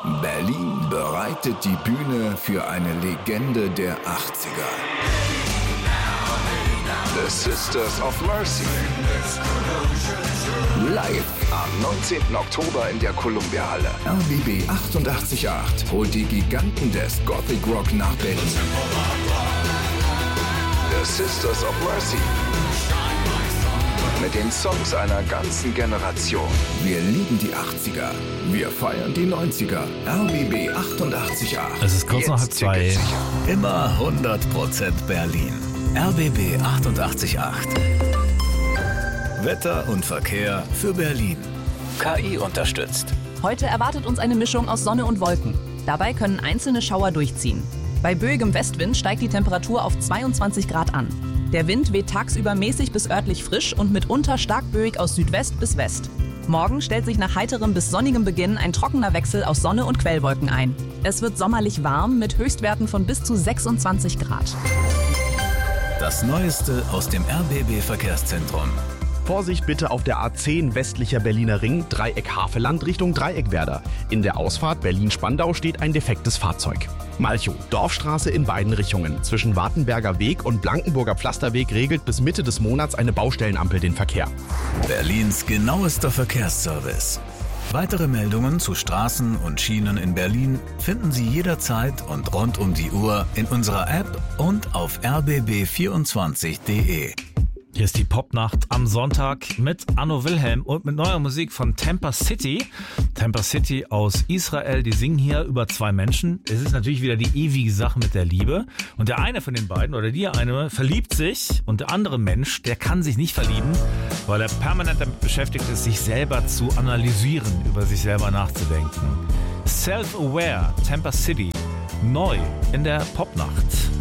Berlin bereitet die Bühne für eine Legende der 80er. The Sisters of Mercy. Live am 19. Oktober in der Columbia-Halle. RBB 88.8 holt die Giganten des Gothic Rock nach Berlin. The Sisters of Mercy. Mit den Songs einer ganzen Generation. Wir lieben die 80er. Wir feiern die 90er. RBB 88.8. Es ist kurz nach 2. Immer 100% Berlin. RBB 88.8. Wetter und Verkehr für Berlin. KI unterstützt. Heute erwartet uns eine Mischung aus Sonne und Wolken. Dabei können einzelne Schauer durchziehen. Bei böigem Westwind steigt die Temperatur auf 22 Grad an. Der Wind weht tagsüber mäßig bis örtlich frisch und mitunter stark böig aus Südwest bis West. Morgen stellt sich nach heiterem bis sonnigem Beginn ein trockener Wechsel aus Sonne und Quellwolken ein. Es wird sommerlich warm mit Höchstwerten von bis zu 26 Grad. Das Neueste aus dem RBB-Verkehrszentrum. Vorsicht bitte auf der A10 westlicher Berliner Ring, Dreieck Havelland Richtung Dreieckwerder. In der Ausfahrt Berlin-Spandau steht ein defektes Fahrzeug. Malchow, Dorfstraße in beiden Richtungen. Zwischen Wartenberger Weg und Blankenburger Pflasterweg regelt bis Mitte des Monats eine Baustellenampel den Verkehr. Berlins genauester Verkehrsservice. Weitere Meldungen zu Straßen und Schienen in Berlin finden Sie jederzeit und rund um die Uhr in unserer App und auf rbb24.de. Hier ist die Popnacht am Sonntag mit Anno Wilhelm und mit neuer Musik von Tampa City. Tampa City aus Israel, die singen hier über zwei Menschen. Es ist natürlich wieder die ewige Sache mit der Liebe. Und der eine von den beiden oder die eine verliebt sich und der andere Mensch, der kann sich nicht verlieben, weil er permanent damit beschäftigt ist, sich selber zu analysieren, über sich selber nachzudenken. Self-Aware, Tampa City, neu in der Popnacht.